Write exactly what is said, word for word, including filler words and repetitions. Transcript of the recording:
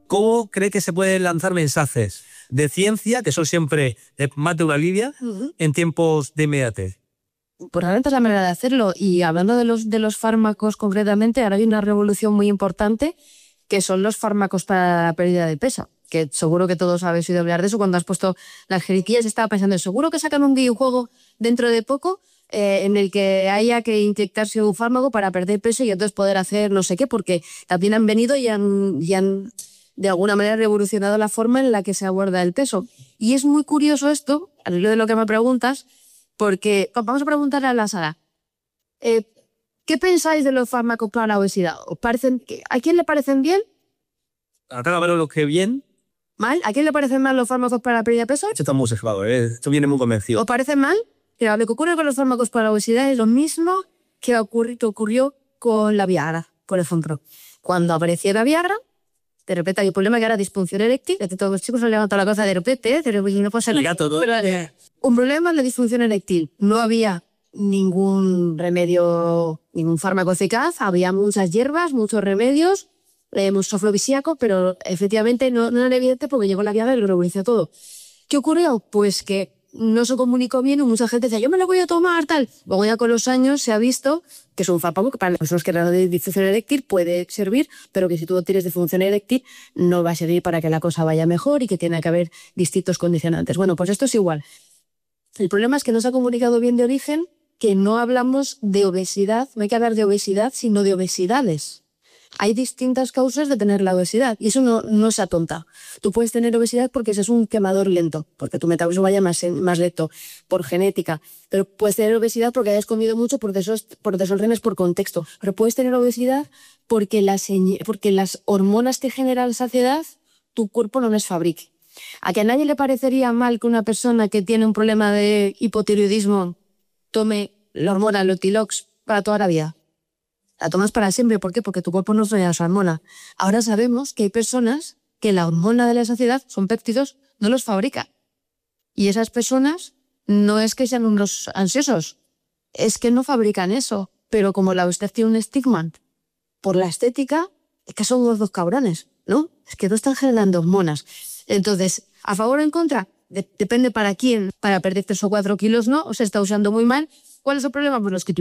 ¿Cómo cree que se pueden lanzar mensajes de ciencia, que son siempre más de una línea, uh-huh. en tiempos de inmediatez? Pues realmente es la manera de hacerlo. Y hablando de los, de los fármacos concretamente, ahora hay una revolución muy importante que son los fármacos para la pérdida de peso. Que seguro que todos habéis oído hablar de eso. Cuando has puesto las jeriquillas estaba pensando, seguro que sacan un videojuego dentro de poco eh, en el que haya que inyectarse un fármaco para perder peso y entonces poder hacer no sé qué, porque también han venido y han, y han de alguna manera revolucionado la forma en la que se aborda el peso. Y es muy curioso esto, al hilo de lo que me preguntas, porque vamos a preguntarle a la Sara, eh, ¿qué pensáis de los fármacos para la obesidad? ¿Os parecen, ¿A quién le parecen bien? Acá a ver lo que bien. ¿Mal? ¿A quién le parecen mal los fármacos para la pérdida de peso? Esto está muy sesgado, ¿eh? Esto viene muy convencido. ¿Os parecen mal? Pero lo que ocurre con los fármacos para la obesidad es lo mismo que ocurrió, que ocurrió con la Viagra, por ejemplo. Cuando apareció la Viagra, de repente hay un problema que era disfunción eréctil. De todos los chicos han levantado la cosa de repente, ¿eh? Pero no puede ser el gato, ¿no? Pero, eh, un problema es la disfunción eréctil. No había ningún remedio, ningún fármaco eficaz. Había muchas hierbas, muchos remedios, eh, mucho afrodisíaco, pero efectivamente no, no era evidente porque llegó la Viagra y lo revolucionó todo. ¿Qué ocurrió? Pues que no se comunicó bien y mucha gente decía, yo me lo voy a tomar, tal. Luego ya con los años se ha visto que es un fármaco que para las personas que tienen disfunción eréctil puede servir, pero que si tú no tienes disfunción eréctil no va a servir para que la cosa vaya mejor y que tiene que haber distintos condicionantes. Bueno, pues esto es igual. El problema es que no se ha comunicado bien de origen, que no hablamos de obesidad, no hay que hablar de obesidad, sino de obesidades. Hay distintas causas de tener la obesidad y eso no, no se atonta. Tú puedes tener obesidad porque ese es un quemador lento, porque tu metabolismo vaya más, más lento, por genética. Pero puedes tener obesidad porque hayas comido mucho, por, desos, por desórdenes, por contexto. Pero puedes tener obesidad porque las, porque las hormonas que generan saciedad, tu cuerpo no las fabrique. ¿A que a nadie le parecería mal que una persona que tiene un problema de hipotiroidismo tome la hormona Lotilox para toda la vida? La tomas para siempre. ¿Por qué? Porque tu cuerpo no suena esa hormona. Ahora sabemos que hay personas que la hormona de la saciedad, son péptidos, no los fabrica. Y esas personas no es que sean unos ansiosos, es que no fabrican eso. Pero como la obesidad tiene un estigma por la estética, es que son unos dos cabrones, ¿no? Es que no están generando hormonas. Entonces, ¿a favor o en contra? De- depende para quién. Para perder tres o cuatro kilos, ¿no? O se está usando muy mal. ¿Cuál es el problema? Pues los que